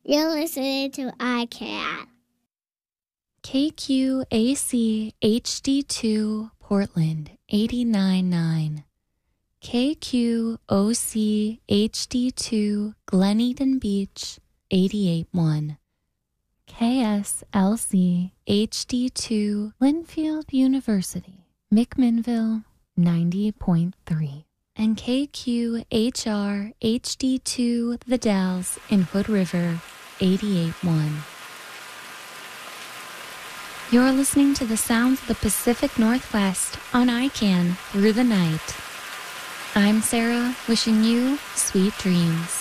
You're listening to iCat. KQAC HD2 Portland 89.9. KQOC HD2 Glen Eden Beach 88.1. KSLC HD2 Linfield University McMinnville 90.3. And KQHR HD2 The Dalles in Hood River 88.1. You're listening to the sounds of the Pacific Northwest on ICANN through the night. I'm Sarah, wishing you sweet dreams.